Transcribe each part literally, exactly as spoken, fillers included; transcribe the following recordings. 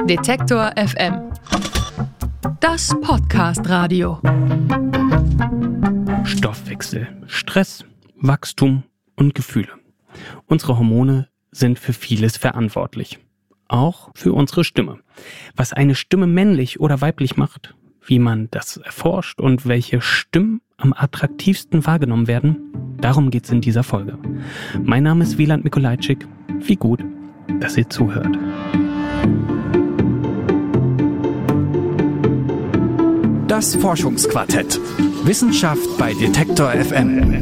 Detektor F M. Das Podcast-Radio. Stoffwechsel, Stress, Wachstum und Gefühle. Unsere Hormone sind für vieles verantwortlich. Auch für unsere Stimme. Was eine Stimme männlich oder weiblich macht, wie man das erforscht und welche Stimmen am attraktivsten wahrgenommen werden, darum geht's in dieser Folge. Mein Name ist Wieland Mikolajczyk. Wie gut, dass ihr zuhört. Das Forschungsquartett. Wissenschaft bei Detektor F M.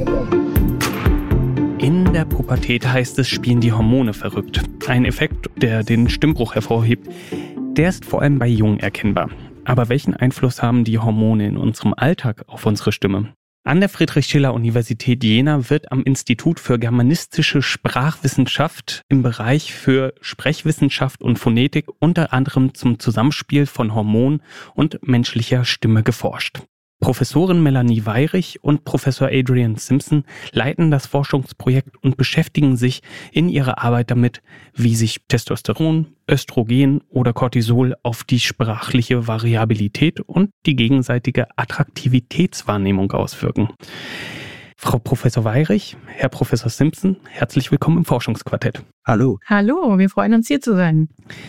In der Pubertät, heißt es, spielen die Hormone verrückt. Ein Effekt, der den Stimmbruch hervorhebt, der ist vor allem bei Jungen erkennbar. Aber welchen Einfluss haben die Hormone in unserem Alltag auf unsere Stimme? An der Friedrich-Schiller-Universität Jena wird am Institut für germanistische Sprachwissenschaft im Bereich für Sprechwissenschaft und Phonetik unter anderem zum Zusammenspiel von Hormon und menschlicher Stimme geforscht. Professorin Melanie Weyrich und Professor Adrian Simpson leiten das Forschungsprojekt und beschäftigen sich in ihrer Arbeit damit, wie sich Testosteron, Östrogen oder Cortisol auf die sprachliche Variabilität und die gegenseitige Attraktivitätswahrnehmung auswirken. Frau Professor Weyrich, Herr Professor Simpson, herzlich willkommen im Forschungsquartett. Hallo. Hallo, wir freuen uns hier zu sein.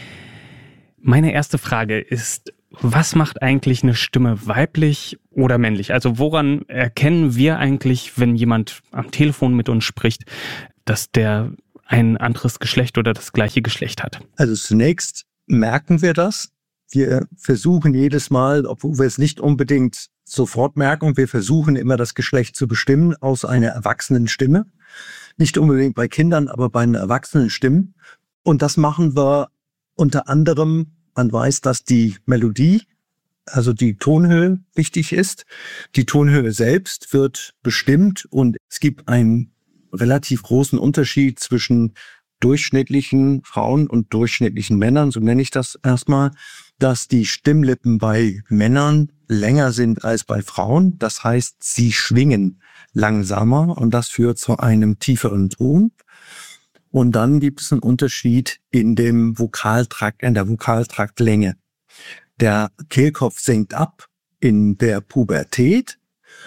Meine erste Frage ist, was macht eigentlich eine Stimme weiblich oder männlich? Also woran erkennen wir eigentlich, wenn jemand am Telefon mit uns spricht, dass der ein anderes Geschlecht oder das gleiche Geschlecht hat? Also zunächst merken wir das. Wir versuchen jedes Mal, obwohl wir es nicht unbedingt sofort merken, wir versuchen immer das Geschlecht zu bestimmen aus einer erwachsenen Stimme. Nicht unbedingt bei Kindern, aber bei einer erwachsenen Stimme. Und das machen wir unter anderem. Man weiß, dass die Melodie, also die Tonhöhe, wichtig ist. Die Tonhöhe selbst wird bestimmt und es gibt einen relativ großen Unterschied zwischen durchschnittlichen Frauen und durchschnittlichen Männern, so nenne ich das erstmal, dass die Stimmlippen bei Männern länger sind als bei Frauen. Das heißt, sie schwingen langsamer und das führt zu einem tieferen Ton. Und dann gibt es einen Unterschied in dem Vokaltrakt, in der Vokaltraktlänge. Der Kehlkopf senkt ab in der Pubertät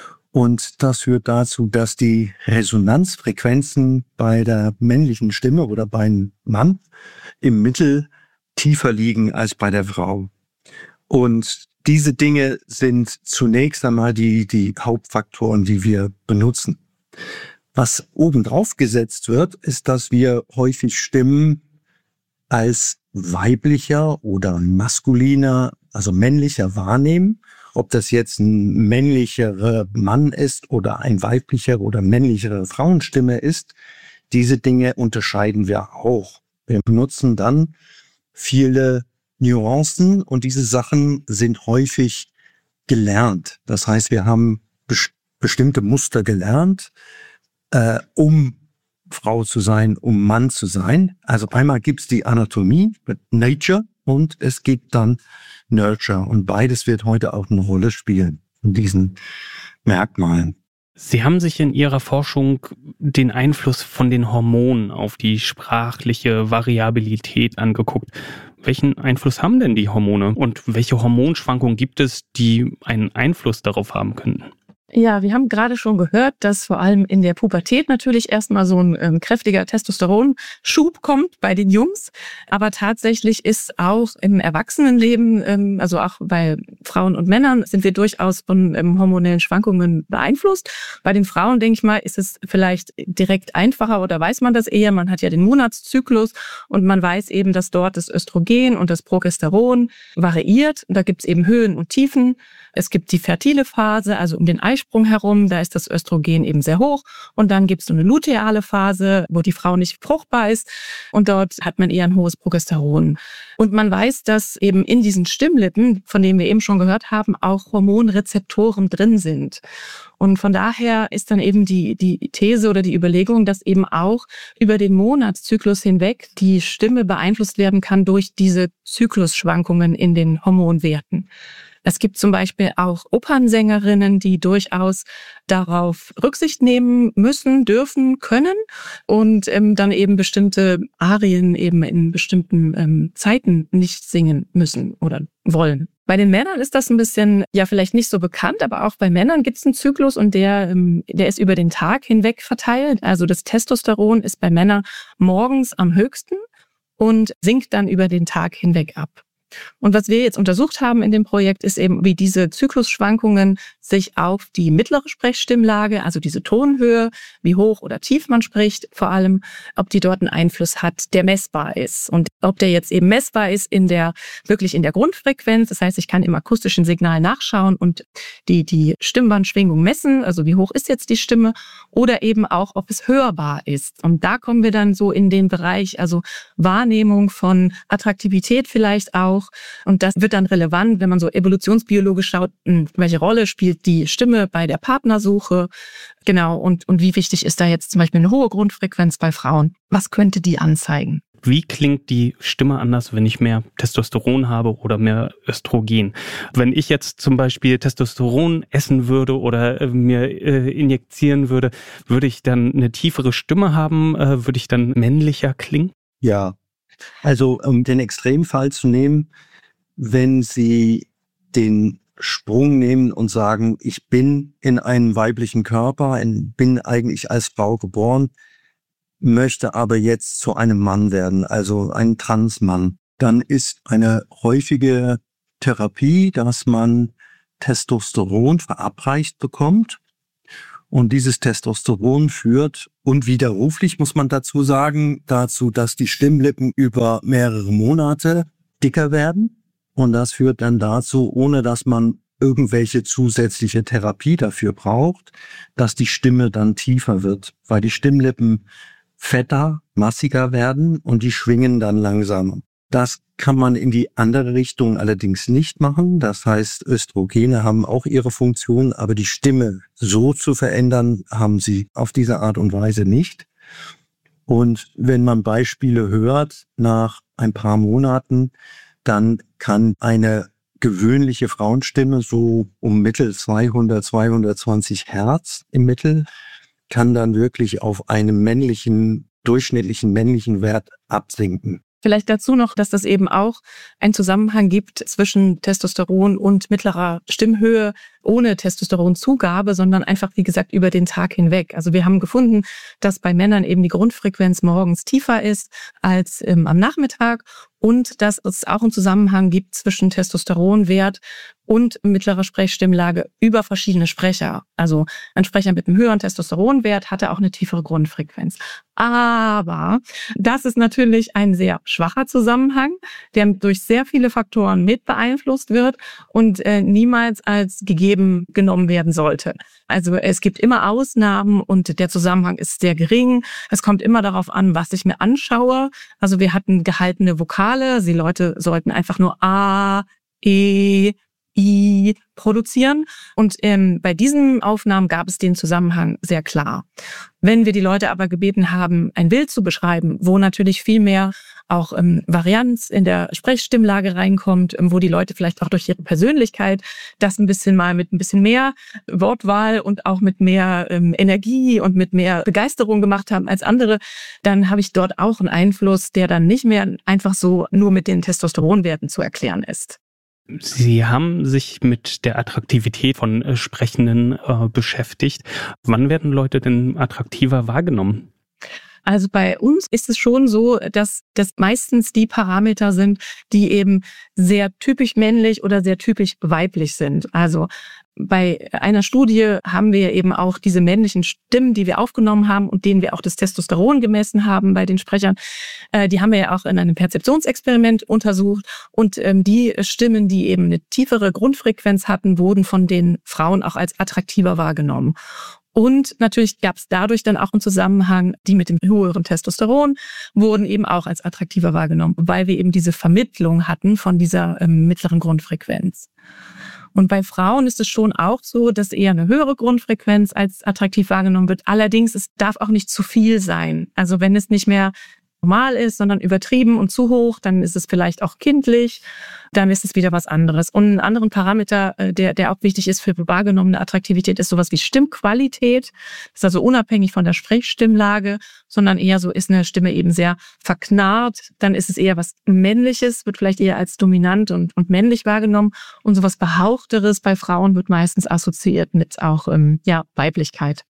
und das führt dazu, dass die Resonanzfrequenzen bei der männlichen Stimme oder beim Mann im Mittel tiefer liegen als bei der Frau. Und diese Dinge sind zunächst einmal die, die Hauptfaktoren, die wir benutzen. Was obendrauf gesetzt wird, ist, dass wir häufig Stimmen als weiblicher oder maskuliner, also männlicher wahrnehmen. Ob das jetzt ein männlicherer Mann ist oder ein weiblicher oder männlichere Frauenstimme ist, diese Dinge unterscheiden wir auch. Wir benutzen dann viele Nuancen und diese Sachen sind häufig gelernt. Das heißt, wir haben best- bestimmte Muster gelernt, Äh, um Frau zu sein, um Mann zu sein. Also einmal gibt's die Anatomie mit Nature und es gibt dann Nurture. Und beides wird heute auch eine Rolle spielen in diesen Merkmalen. Sie haben sich in Ihrer Forschung den Einfluss von den Hormonen auf die sprachliche Variabilität angeguckt. Welchen Einfluss haben denn die Hormone und welche Hormonschwankungen gibt es, die einen Einfluss darauf haben könnten? Ja, wir haben gerade schon gehört, dass vor allem in der Pubertät natürlich erstmal so ein ähm, kräftiger Testosteronschub kommt bei den Jungs. Aber tatsächlich ist auch im Erwachsenenleben, ähm, also auch bei Frauen und Männern, sind wir durchaus von ähm, hormonellen Schwankungen beeinflusst. Bei den Frauen, denke ich mal, ist es vielleicht direkt einfacher oder weiß man das eher. Man hat ja den Monatszyklus und man weiß eben, dass dort das Östrogen und das Progesteron variiert. Und da gibt es eben Höhen und Tiefen. Es gibt die fertile Phase, also um den Eisprung herum, da ist das Östrogen eben sehr hoch. Und dann gibt es so eine luteale Phase, wo die Frau nicht fruchtbar ist. Und dort hat man eher ein hohes Progesteron. Und man weiß, dass eben in diesen Stimmlippen, von denen wir eben schon gehört haben, auch Hormonrezeptoren drin sind. Und von daher ist dann eben die, die These oder die Überlegung, dass eben auch über den Monatszyklus hinweg die Stimme beeinflusst werden kann durch diese Zyklusschwankungen in den Hormonwerten. Es gibt zum Beispiel auch Opernsängerinnen, die durchaus darauf Rücksicht nehmen müssen, dürfen, können und ähm, dann eben bestimmte Arien eben in bestimmten ähm, Zeiten nicht singen müssen oder wollen. Bei den Männern ist das ein bisschen, ja vielleicht nicht so bekannt, aber auch bei Männern gibt es einen Zyklus und der, ähm, der ist über den Tag hinweg verteilt. Also das Testosteron ist bei Männern morgens am höchsten und sinkt dann über den Tag hinweg ab. Und was wir jetzt untersucht haben in dem Projekt, ist eben, wie diese Zyklusschwankungen sich auf die mittlere Sprechstimmlage, also diese Tonhöhe, wie hoch oder tief man spricht, vor allem, ob die dort einen Einfluss hat, der messbar ist. Und ob der jetzt eben messbar ist in der, wirklich in der Grundfrequenz. Das heißt, ich kann im akustischen Signal nachschauen und die, die Stimmbandschwingung messen. Also wie hoch ist jetzt die Stimme? Oder eben auch, ob es hörbar ist. Und da kommen wir dann so in den Bereich, also Wahrnehmung von Attraktivität vielleicht auch. Und das wird dann relevant, wenn man so evolutionsbiologisch schaut, welche Rolle spielt die Stimme bei der Partnersuche, genau, und, und wie wichtig ist da jetzt zum Beispiel eine hohe Grundfrequenz bei Frauen? Was könnte die anzeigen? Wie klingt die Stimme anders, wenn ich mehr Testosteron habe oder mehr Östrogen? Wenn ich jetzt zum Beispiel Testosteron essen würde oder äh, mir äh, injizieren würde, würde ich dann eine tiefere Stimme haben? Äh, würde ich dann männlicher klingen? Ja. Also um den Extremfall zu nehmen, wenn Sie den Sprung nehmen und sagen, ich bin in einem weiblichen Körper, bin eigentlich als Frau geboren, möchte aber jetzt zu einem Mann werden, also ein Transmann, dann ist eine häufige Therapie, dass man Testosteron verabreicht bekommt. Und dieses Testosteron führt unwiderruflich, muss man dazu sagen, dazu, dass die Stimmlippen über mehrere Monate dicker werden. Und das führt dann dazu, ohne dass man irgendwelche zusätzliche Therapie dafür braucht, dass die Stimme dann tiefer wird, weil die Stimmlippen fetter, massiger werden und die schwingen dann langsamer. Das kann man in die andere Richtung allerdings nicht machen. Das heißt, Östrogene haben auch ihre Funktion, aber die Stimme so zu verändern, haben sie auf diese Art und Weise nicht. Und wenn man Beispiele hört nach ein paar Monaten, dann kann eine gewöhnliche Frauenstimme so um Mittel zweihundert, zweihundertzwanzig Hertz im Mittel, kann dann wirklich auf einem männlichen, durchschnittlichen männlichen Wert absinken. Vielleicht dazu noch, dass das eben auch einen Zusammenhang gibt zwischen Testosteron und mittlerer Stimmhöhe ohne Testosteronzugabe, sondern einfach, wie gesagt, über den Tag hinweg. Also wir haben gefunden, dass bei Männern eben die Grundfrequenz morgens tiefer ist als ähm, am Nachmittag und dass es auch einen Zusammenhang gibt zwischen Testosteronwert und mittlerer Sprechstimmlage über verschiedene Sprecher. Also ein Sprecher mit einem höheren Testosteronwert hatte auch eine tiefere Grundfrequenz. Aber das ist natürlich ein sehr schwacher Zusammenhang, der durch sehr viele Faktoren mit beeinflusst wird und äh, niemals als gegeben genommen werden sollte. Also es gibt immer Ausnahmen und der Zusammenhang ist sehr gering. Es kommt immer darauf an, was ich mir anschaue. Also wir hatten gehaltene Vokale. Die Leute sollten einfach nur A, E, I produzieren. Und ähm, bei diesen Aufnahmen gab es den Zusammenhang sehr klar. Wenn wir die Leute aber gebeten haben, ein Bild zu beschreiben, wo natürlich viel mehr auch ähm, Varianz in der Sprechstimmlage reinkommt, ähm, wo die Leute vielleicht auch durch ihre Persönlichkeit das ein bisschen mal mit ein bisschen mehr Wortwahl und auch mit mehr ähm, Energie und mit mehr Begeisterung gemacht haben als andere, dann habe ich dort auch einen Einfluss, der dann nicht mehr einfach so nur mit den Testosteronwerten zu erklären ist. Sie haben sich mit der Attraktivität von äh, Sprechenden äh, beschäftigt. Wann werden Leute denn attraktiver wahrgenommen? Also bei uns ist es schon so, dass das meistens die Parameter sind, die eben sehr typisch männlich oder sehr typisch weiblich sind. Also bei einer Studie haben wir eben auch diese männlichen Stimmen, die wir aufgenommen haben und denen wir auch das Testosteron gemessen haben bei den Sprechern. Äh, die haben wir ja auch in einem Perzeptionsexperiment untersucht. Und ähm, die Stimmen, die eben eine tiefere Grundfrequenz hatten, wurden von den Frauen auch als attraktiver wahrgenommen. Und natürlich gab es dadurch dann auch einen Zusammenhang, die mit dem höheren Testosteron wurden eben auch als attraktiver wahrgenommen, weil wir eben diese Vermittlung hatten von dieser ähm, mittleren Grundfrequenz. Und bei Frauen ist es schon auch so, dass eher eine höhere Grundfrequenz als attraktiv wahrgenommen wird. Allerdings, es darf auch nicht zu viel sein. Also wenn es nicht mehr normal ist, sondern übertrieben und zu hoch, dann ist es vielleicht auch kindlich, dann ist es wieder was anderes. Und einen anderen Parameter, der, der auch wichtig ist für wahrgenommene Attraktivität, ist sowas wie Stimmqualität. Das ist also unabhängig von der Sprechstimmlage, sondern eher so, ist eine Stimme eben sehr verknarrt, dann ist es eher was Männliches, wird vielleicht eher als dominant und, und männlich wahrgenommen. Und sowas Behauchteres bei Frauen wird meistens assoziiert mit auch ähm, ja, Weiblichkeit.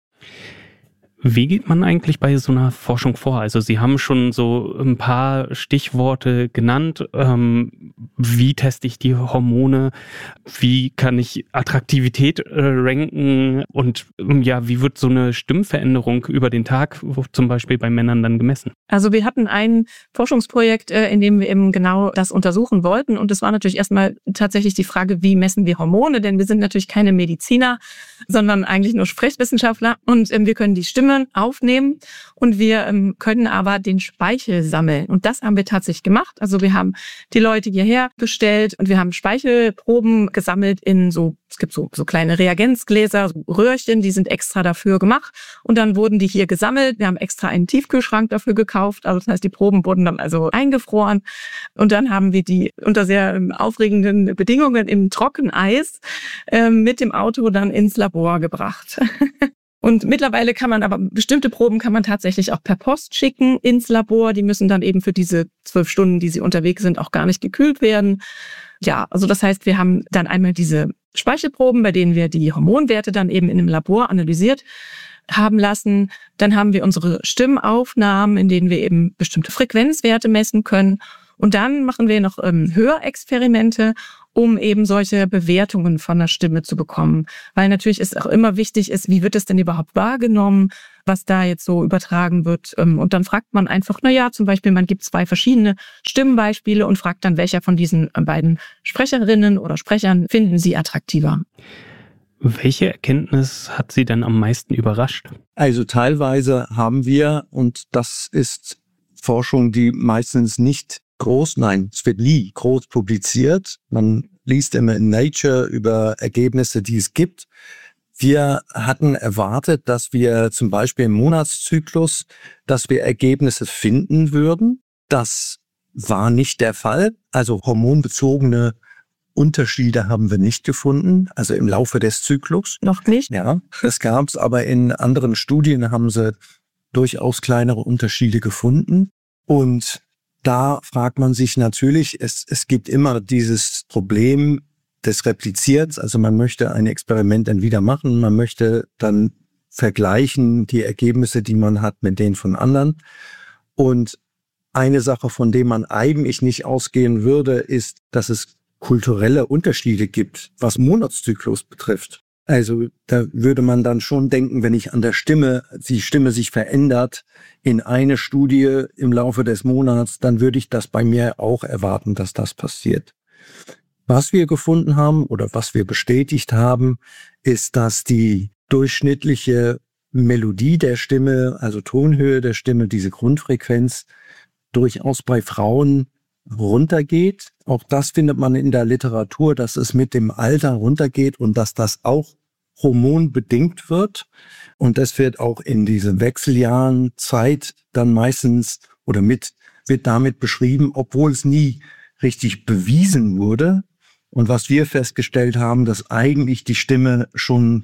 Wie geht man eigentlich bei so einer Forschung vor? Also Sie haben schon so ein paar Stichworte genannt. Ähm, wie teste ich die Hormone? Wie kann ich Attraktivität äh, ranken? Und ja, wie wird so eine Stimmveränderung über den Tag zum Beispiel bei Männern dann gemessen? Also wir hatten ein Forschungsprojekt, äh, in dem wir eben genau das untersuchen wollten. Und es war natürlich erstmal tatsächlich die Frage, wie messen wir Hormone? Denn wir sind natürlich keine Mediziner, sondern eigentlich nur Sprechwissenschaftler. Und ähm, wir können die Stimme aufnehmen und wir ähm, können aber den Speichel sammeln. Und das haben wir tatsächlich gemacht. Also wir haben die Leute hierher bestellt und wir haben Speichelproben gesammelt in so, es gibt so, so kleine Reagenzgläser, so Röhrchen, die sind extra dafür gemacht. Und dann wurden die hier gesammelt. Wir haben extra einen Tiefkühlschrank dafür gekauft. Also das heißt, die Proben wurden dann also eingefroren. Und dann haben wir die unter sehr ähm, aufregenden Bedingungen im Trockeneis ähm, mit dem Auto dann ins Labor gebracht. Und mittlerweile kann man aber, bestimmte Proben kann man tatsächlich auch per Post schicken ins Labor. Die müssen dann eben für diese zwölf Stunden, die sie unterwegs sind, auch gar nicht gekühlt werden. Ja, also das heißt, wir haben dann einmal diese Speichelproben, bei denen wir die Hormonwerte dann eben in einem Labor analysiert haben lassen. Dann haben wir unsere Stimmaufnahmen, in denen wir eben bestimmte Frequenzwerte messen können. Und dann machen wir noch ähm, Hörexperimente, um eben solche Bewertungen von der Stimme zu bekommen. Weil natürlich ist auch immer wichtig ist, wie wird es denn überhaupt wahrgenommen, was da jetzt so übertragen wird. Und dann fragt man einfach, na ja, zum Beispiel, man gibt zwei verschiedene Stimmenbeispiele und fragt dann, welcher von diesen beiden Sprecherinnen oder Sprechern finden Sie attraktiver. Welche Erkenntnis hat Sie denn am meisten überrascht? Also teilweise haben wir, und das ist Forschung, die meistens nicht groß, nein, es wird nie groß publiziert. Man liest immer in Nature über Ergebnisse, die es gibt. Wir hatten erwartet, dass wir zum Beispiel im Monatszyklus, dass wir Ergebnisse finden würden. Das war nicht der Fall. Also hormonbezogene Unterschiede haben wir nicht gefunden, also im Laufe des Zyklus. Noch nicht? Ja, das gab es, aber in anderen Studien haben sie durchaus kleinere Unterschiede gefunden. Und da fragt man sich natürlich, es, es gibt immer dieses Problem des Replizierens. Also man möchte ein Experiment dann wieder machen, man möchte dann vergleichen die Ergebnisse, die man hat, mit denen von anderen. Und eine Sache, von der man eigentlich nicht ausgehen würde, ist, dass es kulturelle Unterschiede gibt, was Monatszyklus betrifft. Also da würde man dann schon denken, wenn ich an der Stimme, die Stimme sich verändert in eine Studie im Laufe des Monats, dann würde ich das bei mir auch erwarten, dass das passiert. Was wir gefunden haben oder was wir bestätigt haben, ist, dass die durchschnittliche Melodie der Stimme, also Tonhöhe der Stimme, diese Grundfrequenz, durchaus bei Frauen runtergeht. Auch das findet man in der Literatur, dass es mit dem Alter runtergeht und dass das auch hormonbedingt wird. Und das wird auch in diesen Wechseljahren Zeit dann meistens oder mit wird damit beschrieben, obwohl es nie richtig bewiesen wurde. Und was wir festgestellt haben, dass eigentlich die Stimme schon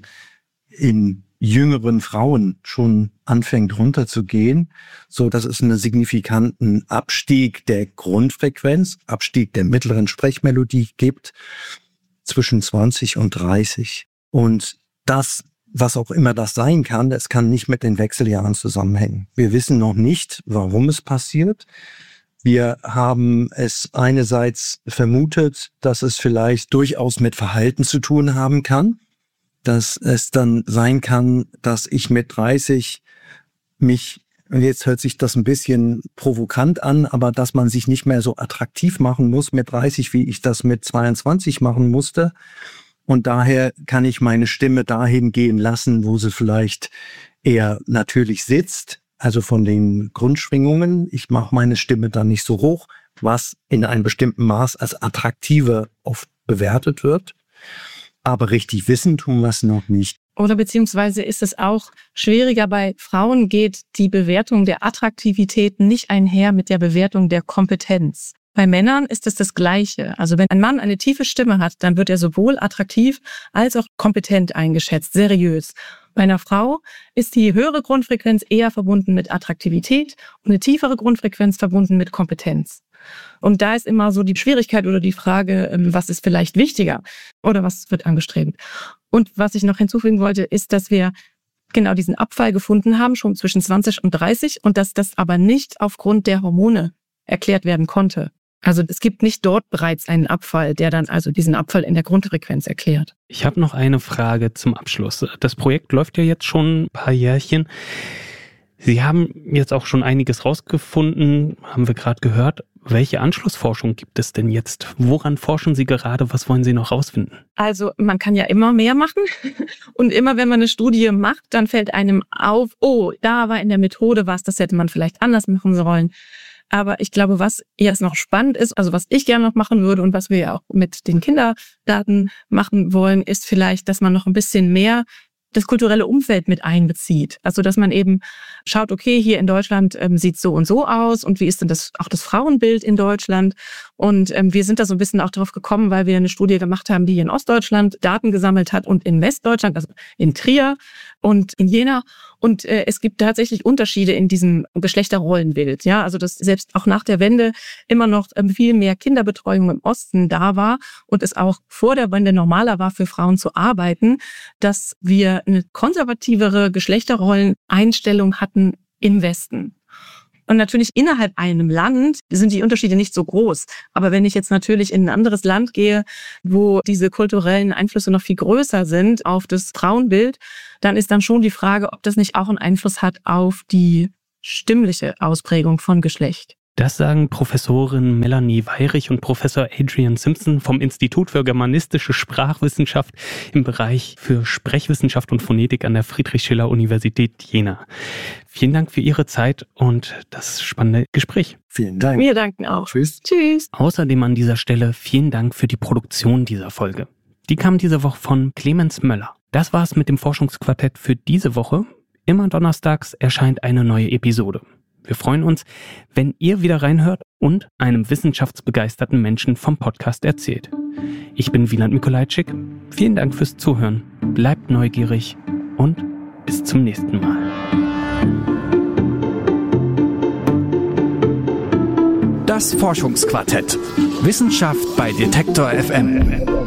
in jüngeren Frauen schon anfängt runterzugehen, so dass es einen signifikanten Abstieg der Grundfrequenz, Abstieg der mittleren Sprechmelodie gibt zwischen zwanzig und dreißig. Und das, was auch immer das sein kann, das kann nicht mit den Wechseljahren zusammenhängen. Wir wissen noch nicht, warum es passiert. Wir haben es einerseits vermutet, dass es vielleicht durchaus mit Verhalten zu tun haben kann, dass es dann sein kann, dass ich mit dreißig mich, und jetzt hört sich das ein bisschen provokant an, aber dass man sich nicht mehr so attraktiv machen muss mit dreißig, wie ich das mit zweiundzwanzig machen musste. Und daher kann ich meine Stimme dahin gehen lassen, wo sie vielleicht eher natürlich sitzt, also von den Grundschwingungen. Ich mache meine Stimme dann nicht so hoch, was in einem bestimmten Maß als attraktiver oft bewertet wird. Aber richtig wissen tun wir es noch nicht. Oder beziehungsweise ist es auch schwieriger, bei Frauen geht die Bewertung der Attraktivität nicht einher mit der Bewertung der Kompetenz. Bei Männern ist es das Gleiche. Also wenn ein Mann eine tiefe Stimme hat, dann wird er sowohl attraktiv als auch kompetent eingeschätzt, seriös. Bei einer Frau ist die höhere Grundfrequenz eher verbunden mit Attraktivität und eine tiefere Grundfrequenz verbunden mit Kompetenz. Und da ist immer so die Schwierigkeit oder die Frage, was ist vielleicht wichtiger oder was wird angestrebt. Und was ich noch hinzufügen wollte, ist, dass wir genau diesen Abfall gefunden haben, schon zwischen zwanzig und dreißig, und dass das aber nicht aufgrund der Hormone erklärt werden konnte. Also es gibt nicht dort bereits einen Abfall, der dann also diesen Abfall in der Grundfrequenz erklärt. Ich habe noch eine Frage zum Abschluss. Das Projekt läuft ja jetzt schon ein paar Jährchen. Sie haben jetzt auch schon einiges rausgefunden, haben wir gerade gehört. Welche Anschlussforschung gibt es denn jetzt? Woran forschen Sie gerade? Was wollen Sie noch rausfinden? Also man kann ja immer mehr machen. Und immer wenn man eine Studie macht, dann fällt einem auf, oh, da war in der Methode was, das hätte man vielleicht anders machen sollen. Aber ich glaube, was jetzt noch spannend ist, also was ich gerne noch machen würde und was wir ja auch mit den Kinderdaten machen wollen, ist vielleicht, dass man noch ein bisschen mehr das kulturelle Umfeld mit einbezieht. Also dass man eben schaut, okay, hier in Deutschland ähm, sieht es so und so aus und wie ist denn das auch das Frauenbild in Deutschland? Und ähm, wir sind da so ein bisschen auch drauf gekommen, weil wir eine Studie gemacht haben, die in Ostdeutschland Daten gesammelt hat und in Westdeutschland, also in Trier und in Jena. Und äh, es gibt tatsächlich Unterschiede in diesem Geschlechterrollenbild. Ja, also dass selbst auch nach der Wende immer noch ähm, viel mehr Kinderbetreuung im Osten da war und es auch vor der Wende normaler war, für Frauen zu arbeiten, dass wir eine konservativere Geschlechterrolleneinstellung hatten im Westen. Und natürlich innerhalb einem Land sind die Unterschiede nicht so groß. Aber wenn ich jetzt natürlich in ein anderes Land gehe, wo diese kulturellen Einflüsse noch viel größer sind auf das Frauenbild, dann ist dann schon die Frage, ob das nicht auch einen Einfluss hat auf die stimmliche Ausprägung von Geschlecht. Das sagen Professorin Melanie Weirich und Professor Adrian Simpson vom Institut für Germanistische Sprachwissenschaft im Bereich für Sprechwissenschaft und Phonetik an der Friedrich-Schiller-Universität Jena. Vielen Dank für Ihre Zeit und das spannende Gespräch. Vielen Dank. Wir danken auch. Tschüss. Tschüss. Außerdem an dieser Stelle vielen Dank für die Produktion dieser Folge. Die kam diese Woche von Clemens Möller. Das war's mit dem Forschungsquartett für diese Woche. Immer donnerstags erscheint eine neue Episode. Wir freuen uns, wenn ihr wieder reinhört und einem wissenschaftsbegeisterten Menschen vom Podcast erzählt. Ich bin Wieland Mikolajczyk. Vielen Dank fürs Zuhören. Bleibt neugierig und bis zum nächsten Mal. Das Forschungsquartett. Wissenschaft bei Detektor F M.